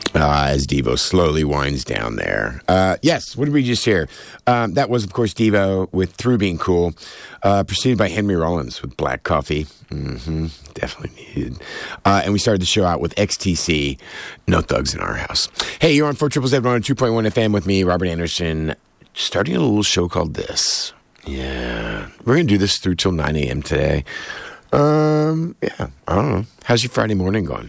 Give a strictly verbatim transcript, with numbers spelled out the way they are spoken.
Uh, as Devo slowly winds down there. Uh, yes, what did we just hear? Um, that was, of course, Devo with Through Being Cool, uh, preceded by Henry Rollins with Black Coffee. Mm-hmm, definitely needed. Uh, and we started the show out with X T C, No Thugs in Our House. Hey, you're on four triple Z one oh two point one F M with me, Robert Anderson, starting a little show called This. Yeah, we're going to do this through till nine a.m. today. Um, yeah, I don't know. How's your Friday morning going?